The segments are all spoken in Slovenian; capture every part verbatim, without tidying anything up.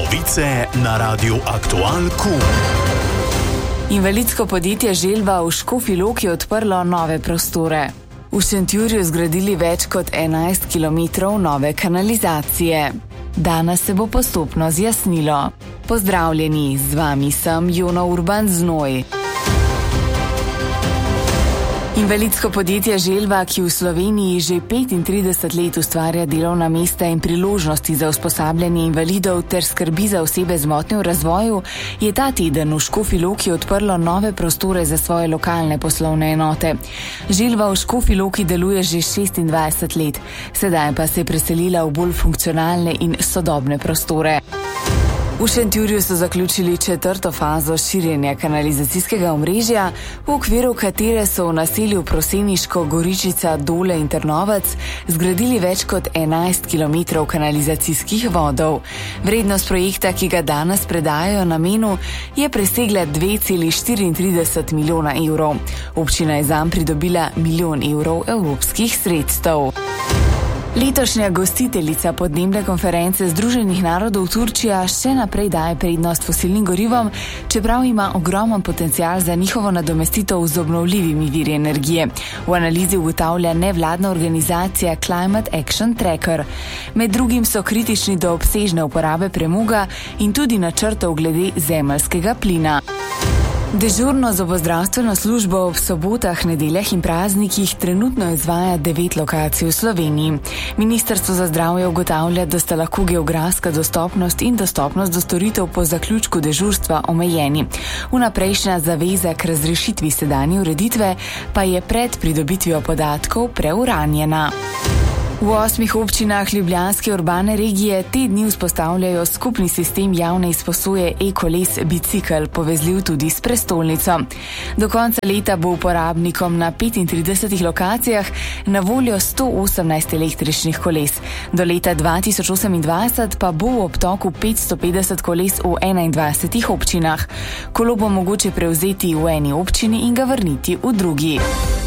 Novice na Radiu Aktual Q. Invalidsko podjetje Želva v Škofji Loki odprlo nove prostore. V Šentjurju zgradili več kot enajst kilometrov nove kanalizacije. Danes se bo postopno zjasnilo. Pozdravljeni, z vami sem Jona Urban Znoj. Invalidsko podjetje Želva, ki v Sloveniji že petintrideset let ustvarja delovna mesta in priložnosti za usposabljanje invalidov ter skrbi za osebe z motnjo v razvoju, je ta teden v Škofji Loki odprlo nove prostore za svoje lokalne poslovne enote. Želva v Škofji Loki deluje že šestindvajset let, sedaj pa se je preselila v bolj funkcionalne in sodobne prostore. V Šentjurju so zaključili četrto fazo širjenja kanalizacijskega omrežja, v okviru katere so v naselju Proseniško, Goričica, Dole in Trnovec zgradili več kot enajst kilometrov kanalizacijskih vodov. Vrednost projekta, ki ga danes predajajo namenu, je presegla dve celi štiriintrideset milijona evrov. Občina je zanj pridobila milijon evrov evropskih sredstev. Letošnja gostiteljica podnebne konference Združenih narodov Turčija še naprej daje prednost fosilnim gorivom, čeprav ima ogromen potencial za njihovo nadomestitev z obnovljivimi viri energije. V analizi ugotavlja nevladna organizacija Climate Action Tracker. Med drugim so kritični do obsežne uporabe premoga in tudi načrtov glede zemeljskega plina. Dežurno zobozdravstveno službo ob sobotah, nedeljah in praznikih trenutno izvaja devet lokacij v Sloveniji. Ministrstvo za zdravje ugotavlja, da sta lahko geografska dostopnost in dostopnost do storitev po zaključku dežurstva omejeni. Vnaprejšnja zaveza k razrešitvi sedanje ureditve pa je pred pridobitvijo podatkov preuranjena. V osmih občinah ljubljanske urbane regije te dni vzpostavljajo skupni sistem javne izposoje e-koles bicikel, povezljiv tudi s prestolnico. Do konca leta bo uporabnikom na petintridesetih lokacijah na voljo sto osemnajst električnih koles. Do leta dva tisoč osemindvajset pa bo v obtoku petsto petdeset koles v enaindvajsetih občinah. Kolo bo mogoče prevzeti v eni občini in ga vrniti v drugi.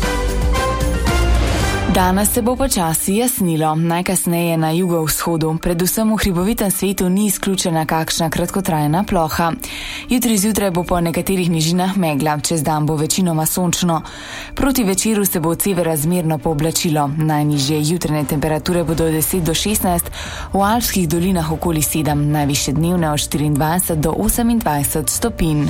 Danes se bo počasi jasnilo, najkasneje na jugovzhodu. Predvsem v hribovitem svetu ni izključena kakšna kratkotrajna ploha. Jutri zjutraj bo po nekaterih nižinah megla, čez dan bo večinoma sončno. Proti večeru se bo od severa zmerno pooblačilo. Najnižje jutranje temperature bodo od deset do šestnajst, v alpskih dolinah okoli sedem, najvišje dnevne od štiriindvajset do osemindvajset stopinj.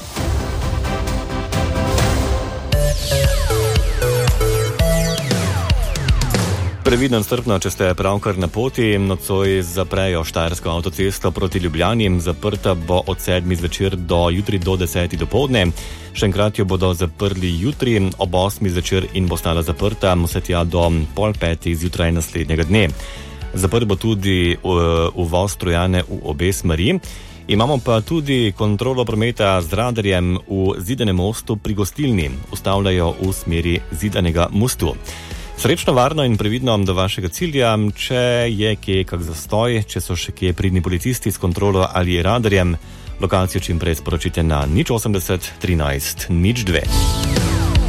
Previdno in strpno, če ste pravkar na poti, nocoj zaprejo Štajersko avtocesto proti Ljubljani. Zaprta bo od sedmih zvečer do jutri do desetih dopoldne. Še enkrat jo bodo zaprli jutri ob osmih zvečer in bo stala zaprta vse tja do pol petih zjutraj naslednjega dne. Zaprt bo tudi uvoz Trojane v obe smeri. Imamo pa tudi kontrolo prometa z radarjem v Zidanem mostu pri gostilni. Ustavljajo v smeri Zidanega mostu. Srečno, varno in previdno do vašega cilja. Če je kje kak zastoj, če so še kje pridni policisti s kontrolo ali radarjem, lokacijo čim prej sporočite na nič osemdeset trinajst nič dve.